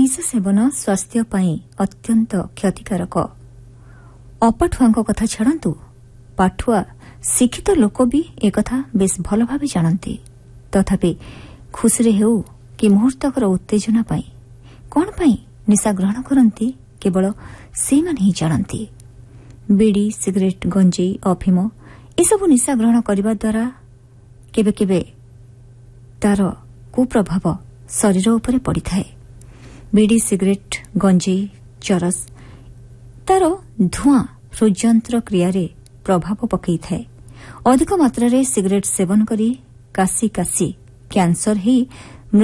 ନିଶା ସେବନ ସ୍ୱାସ୍ଥ୍ୟ ପାଇଁ ଅତ୍ୟନ୍ତ କ୍ଷତିକାରକ। ଅପାଠୁଆଙ୍କ କଥା ଛାଡ଼ନ୍ତୁ, ପାଠୁଆ ଶିକ୍ଷିତ ଲୋକ ବି ଏକଥା ବେଶ୍ ଭଲ ଭାବେ ଜାଣନ୍ତି। ତଥାପି ଖୁସିରେ ହେଉ କି ମୁହୂର୍ତ୍ତକର ଉତ୍ତେଜନା ପାଇଁ କ'ଣ ପାଇଁ ନିଶା ଗ୍ରହଣ କରନ୍ତି କେବଳ ସେଇମାନେ ହିଁ ଜାଣନ୍ତି। ବିଡ଼ି, ସିଗାରେଟ୍, ଗଞ୍ଜେଇ, ଅଫିମ ଏସବୁ ନିଶା ଗ୍ରହଣ କରିବା ଦ୍ୱାରା କେବେ କେବେ ତାର କୁପ୍ରଭାବ ଶରୀର ଉପରେ ପଡ଼ିଥାଏ। ବିଡ଼ି, ସିଗାରେଟ୍, ଗଞ୍ଜେଇ, ଚରସ ତାର ଧୂଆଁ ହୃଦଯନ୍ତ୍ର କ୍ରିୟାରେ ପ୍ରଭାବ ପକାଇଥାଏ। ଅଧିକ ମାତ୍ରାରେ ସିଗାରେଟ୍ ସେବନ କରି କାଶି କାଶି କ୍ୟାନ୍ସର ହେଇ